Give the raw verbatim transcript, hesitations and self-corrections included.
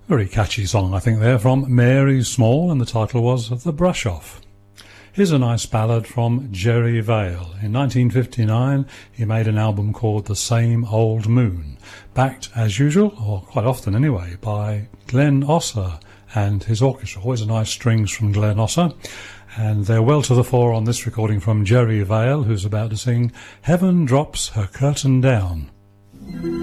Very catchy song, I think, there, from Mary Small, and the title was The Brush Off. Here's a nice ballad from Jerry Vale. In nineteen fifty-nine, he made an album called The Same Old Moon, backed, as usual, or quite often anyway, by Glenn Osser and his orchestra. Always a nice strings from Glenn Osser. And they're well to the fore on this recording from Jerry Vale, who's about to sing Heaven Drops Her Curtain Down.